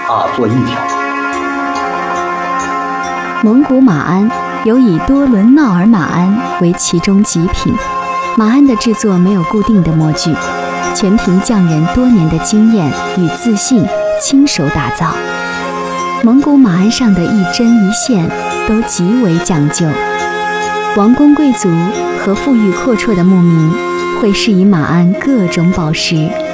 做一条。 蒙古马鞍有以多伦闹尔马鞍为其中极品，马鞍的制作没有固定的模具，全凭匠人多年的经验与自信亲手打造。蒙古马鞍上的一针一线都极为讲究，王公贵族和富裕阔绰的牧民会饰以马鞍各种宝石，